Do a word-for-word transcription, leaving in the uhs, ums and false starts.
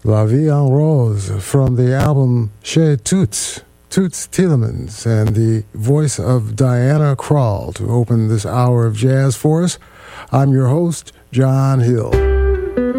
La Vie en Rose from the album Chez Toots, Toots Thielemans, and the voice of Diana Krall to open this hour of jazz for us. I'm your host, John Hill.